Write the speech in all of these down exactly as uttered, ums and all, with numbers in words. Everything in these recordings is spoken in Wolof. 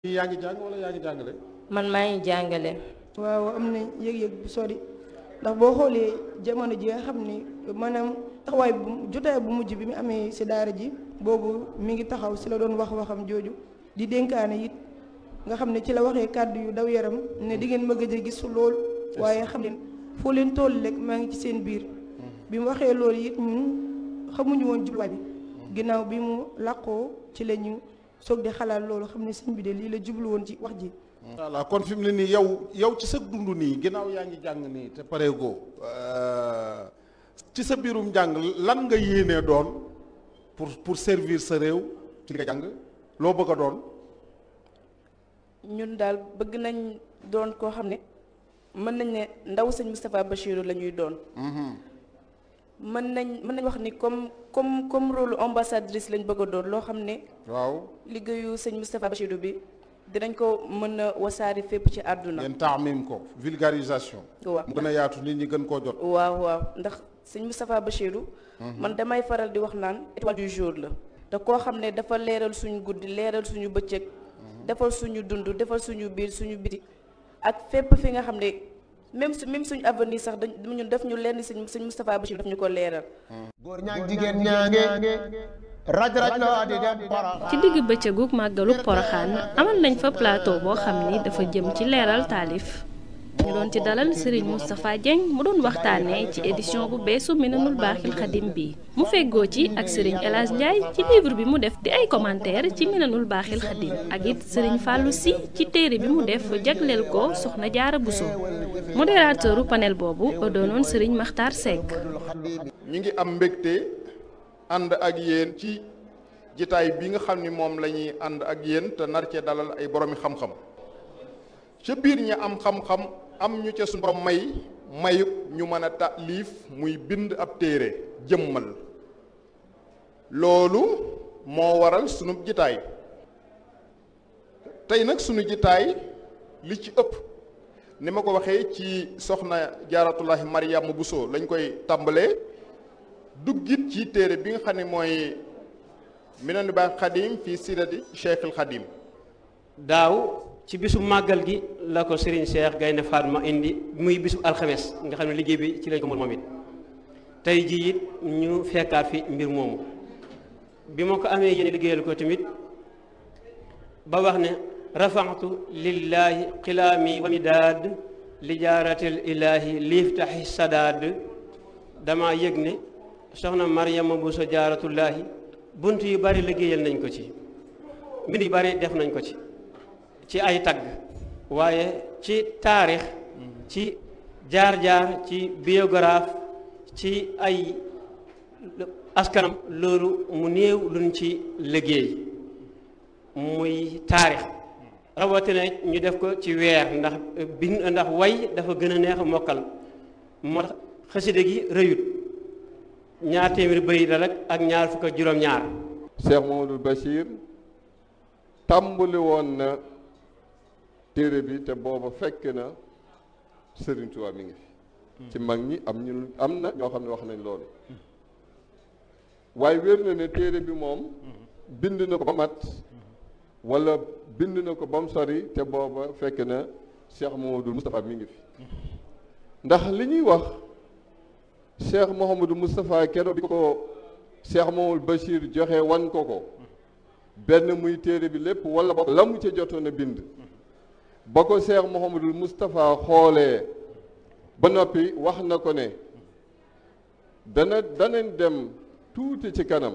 yaa ngi jàng wala yaa ngi jàngale. man maa ngi jàngale. waaw am na yëg-yëg bu sori ndax boo xoolee jamono ji nga xam ni maanaam taxawaay bu jotaay bu mujj bi mu amee si daara ji boobu mi ngi taxaw si la doon wax waxam jooju di dénkaane it nga xam ne ci la waxee kàddu yu daw yaram ne di ngeen ma gëj a gis lool waaye xam leen foo leen toll rek maa ngi ci seen biir bi mu waxee loolu it ñun xamuñu woon jubluwaay bi ginnaaw bi mu làqoo ci la ñu soog di xalaat loolu xam ne sëñ bi de lii la jublu woon ci wax ji. voilà kon fi mu ne nii yow yow ci sa dund nii ginnaaw yaa ngi jàng nii te pareegoo ci sa biirum jàng lan nga yéenee doon pour pour servir sa réew ci li nga jàng loo bëgg a doon. ñun daal bëgg nañ doon koo xam ne mën nañ ne ndaw sëñ Moustapha Bachirou la ñuy doon. mën nañ mën nañ wax ni comme comme comme rôle ambassadrice lañ bëgg a doon loo xam ne. waaw liggéeyu sëñ Moustapha Bachirou bi dinañ ko mën a wasaari fépp ci àdduna. ngeen taamim ko vulgarisation. waaw mu gën a yaatu nit ñi gën koo jot. waaw waaw ndax sëñ Moustapha Bachirou. man damay faral di wax naan étoile du jour la. te koo xam ne dafa leeral suñu guddi leeral suñu bëccëg. defal suñu dund defal suñu biir suñu biti ak fépp fi nga xam ne même su même suñu avenir sax dañ ñun def ñu lenn sëñ sëñ Moustapha Bachir daf ñu ko leeral. góor ñaag jigéen ñaange raj raj loo di dem Porokhane. ci digg bëccëgu màggalu Porokhane amal nañ fa plateau boo xam ni dafa jëm ci leeral taalif ñu doon ci dalal Serigne Moustapha Dieng mu doon waxtaanee ci édition bu beesu Minanul Baaxil Xadim bi mu feggoo ci ak Serigne El Hadj Ndiaye ci livre bi mu def di ay commentaire ci Minanul Baaxil Xadim ak it Serigne Fallou Sy ci téere bi mu def jagleel ko Soxna Jaara Bousso modérateuru panel boobu doonoon Serigne Makhtar Seck. ñu ngi am mbégte ànd ak yéen ci jitaay bi nga xam ni moom la ñuy ànd ak yéen te nar cee dalal ay boroomi xam-xam ca biir ñi am xam-xam am ñu ca suñu borom may mayub ñu mën a taalif muy bind ab téere jëmmal loolu moo waral sunu jitaay tey nag sunu jitaay li ci ëpp ni ma ko waxee ci soxna jaaratullahi Mariama Bousso lañ koy tàmbalee duggit ci téere bi nga xam ne mooy Minanul Baaxil Xadim fii sirati Cheikhul Xadim. daaw ci bisu màggal gi la ko Serigne Cheikh Gaynde Fatma indi muy bisu alxames nga xam ne liggéey bi ci lañ ko moom it tey jii it ñu fekkaat fi mbir moomu bi ma ko amee yéen liggéeyal ko tamit ba wax ne rafaxtu lillahi xilaami wa midaad li jaaratil ilaahi liiftaxi sadaad dama yëg ne soxna Mariama Bousso jaaratullaahi bunt yu bari liggéeyal nañ ko ci mbind yu bari def nañ ko ci ci ay tagg waaye ci taarix ci jaar-jaar ci biographe ci ay askanam loolu mu néew luñ ci liggéey muy taarix rawatina ñu def ko ci weer ndax bind ndax way dafa gën a neex a mokkal moo tax xasida gi rëyut ñaar téeméeri bëy la rek ak ñaar fukk ak juróom-ñaar. Cheikh Mamadou Bachir tàmbali woon na téere bi te booba fekk na Serigne Touba mi ngi fi ci mag ñi am ñu am na ñoo xam ne wax nañ loolu waaye wér na ne téere bi moom bind na ko ba mat wala bind na ko ba mu sori te booba fekk na Cheikh Mouhamadou Moustapha mi ngi fi ndax li ñuy wax Cheikh Mouhamadou Moustapha keroog bi ko Cheikh Mamadou Bachir joxe wan ko ko benn muy téere bi lépp wala ba la mu ca jotoon a bind ba ko Cheikh Mouhamadou Moustapha xoolee ba noppi wax na ko ne dana danañ dem tuuti ci kanam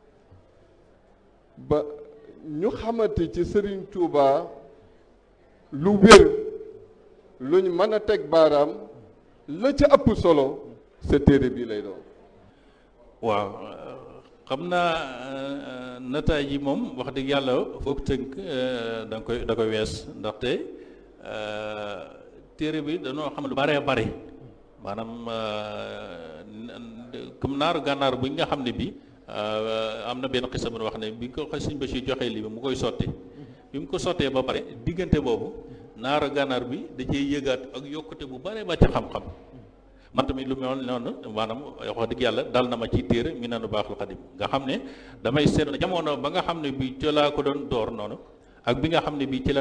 ba ñu xamante ci Serigne Touba lu wér luñ mën a teg baaraam la ca ëpp solo sa téere bii lay doon. waaw xam naa nataay yi moom wax dëgg yàlla foog tënk da nga koy da koy wees ndaxte téere bi dañoo xam lu baree bari maanaam comme naaru gànnaar bu nga xam ne bi am na benn xisa bu wax ne bi ko Sëñ Bachir joxee lii bi mu koy sotti bi mu ko sottee ba pare diggante boobu naaru gànnaar bi da cee yëgaat ak yokkute bu baree ba ci xam-xam man tamit lu mel noonu maanaam wax dëgg yàlla dal na ma ci téere Minanul Baaxil Xadim nga xam ne damay seetlu jamono ba nga xam ne bi ca laa ko doon door noonu ak bi nga xam ne bii ci la